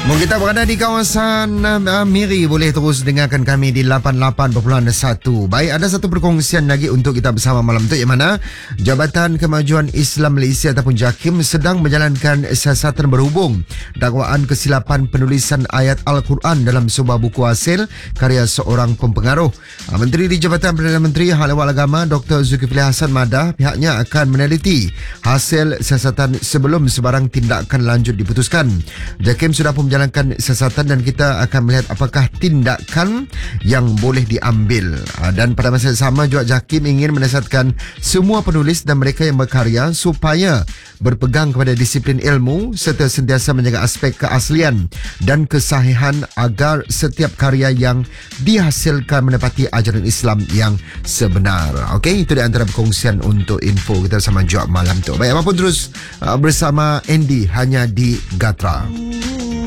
Kita berada di kawasan Miri. Boleh terus dengarkan kami di 88.1. Baik, ada satu perkongsian lagi untuk kita bersama malam tu, yang mana Jabatan Kemajuan Islam Malaysia ataupun JAKIM sedang menjalankan siasatan berhubung dakwaan kesilapan penulisan ayat Al-Quran dalam sebuah buku hasil karya seorang pempengaruh. Menteri di Jabatan Perdana Menteri Hal Ehwal Agama Dr. Zulkifli Hassan Madah pihaknya akan meneliti hasil siasatan sebelum sebarang tindakan lanjut diputuskan. JAKIM sudah pun menjalankan siasatan dan kita akan melihat apakah tindakan yang boleh diambil. Dan pada masa yang sama juga JAKIM ingin menasihatkan semua penulis dan mereka yang berkarya supaya berpegang kepada disiplin ilmu serta sentiasa menjaga aspek keaslian dan kesahihan agar setiap karya yang dihasilkan menepati ajaran Islam yang sebenar. Okey, itu di antara perkongsian untuk info kita bersama Joab malam tu. Baik, apapun terus bersama Andy hanya di Gatra.